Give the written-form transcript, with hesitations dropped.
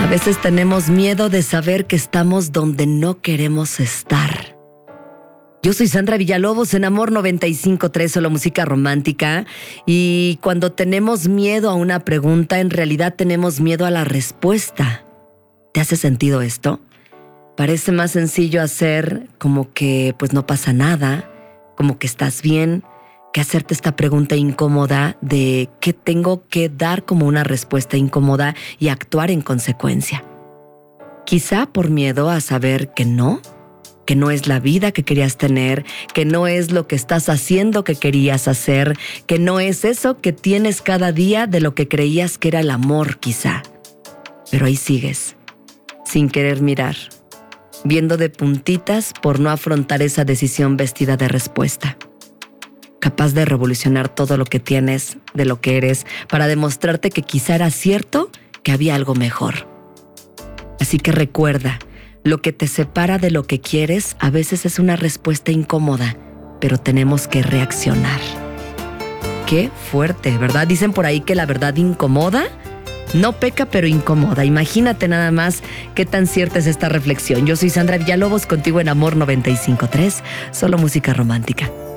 veces tenemos miedo de saber que estamos donde no queremos estar. Yo soy Sandra Villalobos en Amor 95.3, solo música romántica. Y cuando tenemos miedo a una pregunta, en realidad tenemos miedo a la respuesta. ¿Te hace sentido esto? Parece más sencillo hacer como que pues no pasa nada, como que estás bien, que hacerte esta pregunta incómoda de qué tengo que dar como una respuesta incómoda y actuar en consecuencia. Quizá por miedo a saber que no es la vida que querías tener, que no es lo que estás haciendo que querías hacer, que no es eso que tienes cada día de lo que creías que era el amor quizá. Pero ahí sigues, sin querer mirar, viendo de puntitas por no afrontar esa decisión vestida de respuesta. Capaz de revolucionar todo lo que tienes, de lo que eres, para demostrarte que quizá era cierto que había algo mejor. Así que recuerda, lo que te separa de lo que quieres a veces es una respuesta incómoda, pero tenemos que reaccionar. Qué fuerte, ¿verdad? Dicen por ahí que la verdad incomoda. No peca, pero incomoda. Imagínate nada más qué tan cierta es esta reflexión. Yo soy Sandra Villalobos, contigo en Amor 95.3, solo música romántica.